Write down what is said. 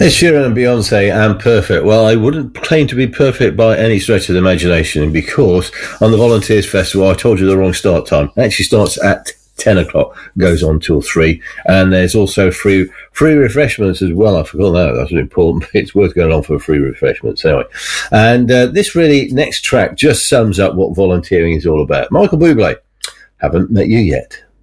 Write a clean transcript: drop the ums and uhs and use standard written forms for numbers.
Ed Sheeran and Beyonce and Perfect. Well, I wouldn't claim to be perfect by any stretch of the imagination, because on the Volunteers Festival, I told you the wrong start time. It actually starts at 10 o'clock, goes on till 3, and there's also free refreshments as well. I forgot that. That's important. It's worth going on for free refreshments anyway. And this really next track just sums up what volunteering is all about. Michael Bublé, Haven't Met You Yet.